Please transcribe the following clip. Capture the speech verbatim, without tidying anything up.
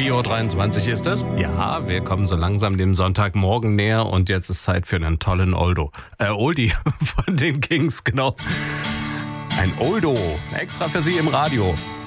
vier Uhr dreiundzwanzig ist es. Ja, wir kommen so langsam dem Sonntagmorgen näher und jetzt ist Zeit für einen tollen Oldo. Äh, Oldie von den Kings, genau. Ein Oldo, extra für Sie im Radio.